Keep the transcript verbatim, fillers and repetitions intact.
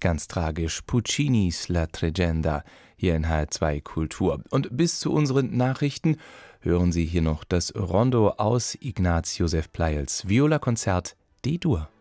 Ganz tragisch, Puccinis La Tregenda, hier in H R zwei Kultur. Und bis zu unseren Nachrichten hören Sie hier noch das Rondo aus Ignaz Josef Pleyels Violakonzert D-Dur.